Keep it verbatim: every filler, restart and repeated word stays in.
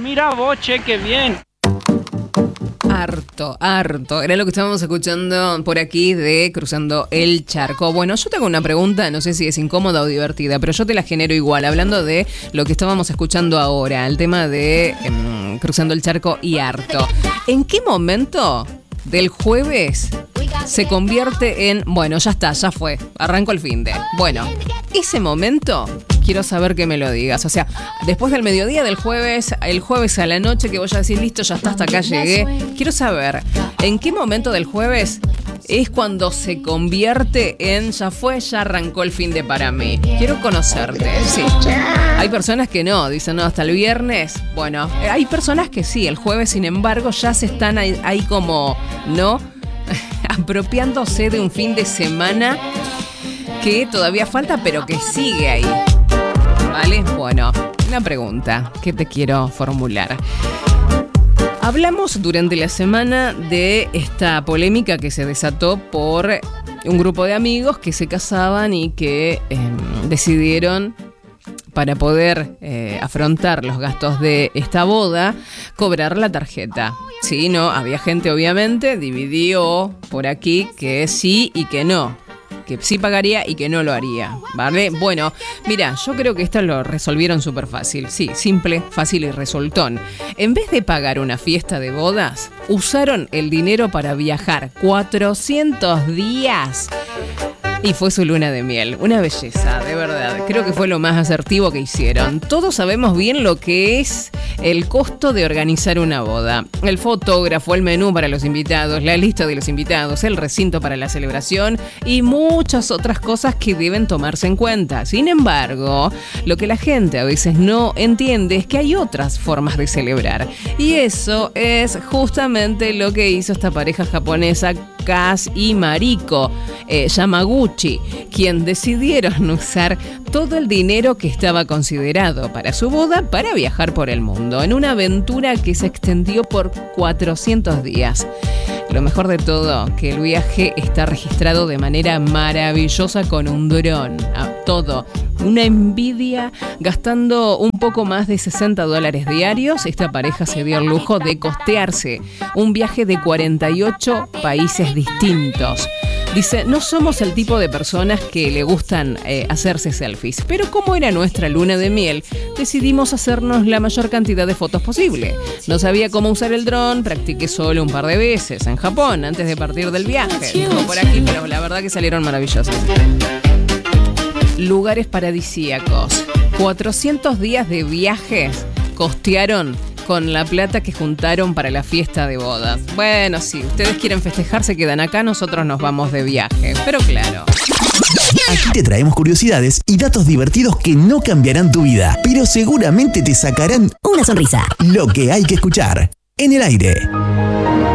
mira vos, che, qué bien. Harto, harto. Era lo que estábamos escuchando por aquí de Cruzando el Charco. Bueno, yo te hago una pregunta, no sé si es incómoda o divertida, pero yo te la genero igual, hablando de lo que estábamos escuchando ahora, el tema de eh, Cruzando el Charco y harto. ¿En qué momento del jueves se convierte en, bueno, ya está, ya fue, arranco el finde? Bueno, ese momento quiero saber que me lo digas. O sea, después del mediodía del jueves, el jueves a la noche que vos ya decís, listo, ya está, hasta acá llegué. Quiero saber, ¿en qué momento del jueves es cuando se convierte en, ya fue, ya arrancó el finde para mí? Quiero conocerte, sí. Hay personas que no, dicen, no, hasta el viernes. Bueno, hay personas que sí, el jueves, sin embargo, ya se están ahí, ahí como, ¿no? apropiándose de un fin de semana que todavía falta, pero que sigue ahí. ¿Vale? Bueno, una pregunta que te quiero formular. Hablamos durante la semana de esta polémica que se desató por un grupo de amigos que se casaban y que eh, decidieron, para poder eh, afrontar los gastos de esta boda, cobrar la tarjeta. Sí, no, había gente obviamente, dividió por aquí que sí y que no. Que sí pagaría y que no lo haría, ¿vale? Bueno, mira, yo creo que esto lo resolvieron súper fácil. Sí, simple, fácil y resoltón. En vez de pagar una fiesta de bodas, usaron el dinero para viajar cuatrocientos días. Y fue su luna de miel. Una belleza, de verdad. Creo que fue lo más asertivo que hicieron. Todos sabemos bien lo que es el costo de organizar una boda. El fotógrafo, el menú para los invitados, la lista de los invitados, el recinto para la celebración y muchas otras cosas que deben tomarse en cuenta. Sin embargo, lo que la gente a veces no entiende es que hay otras formas de celebrar. Y eso es justamente lo que hizo esta pareja japonesa, Kaz y Mariko eh, Yamaguchi, quien decidieron usar todo el dinero que estaba considerado para su boda para viajar por el mundo, en una aventura que se extendió por cuatrocientos días. Lo mejor de todo, que el viaje está registrado de manera maravillosa con un dron. Ah, todo. Una envidia. Gastando un poco más de sesenta dólares diarios, esta pareja se dio el lujo de costearse un viaje de cuarenta y ocho países distintos. Dice, no somos el tipo de personas que le gustan eh, hacerse selfies, pero como era nuestra luna de miel, decidimos hacernos la mayor cantidad de fotos posible. No sabía cómo usar el dron, practiqué solo un par de veces en Japón antes de partir del viaje. Dijo por aquí, pero la verdad que salieron maravillosos. Lugares paradisíacos. cuatrocientos días de viajes costearon con la plata que juntaron para la fiesta de bodas. Bueno, si ustedes quieren festejar, se quedan acá, nosotros nos vamos de viaje. Pero claro. Aquí te traemos curiosidades y datos divertidos que no cambiarán tu vida, pero seguramente te sacarán una sonrisa. Lo que hay que escuchar en el aire.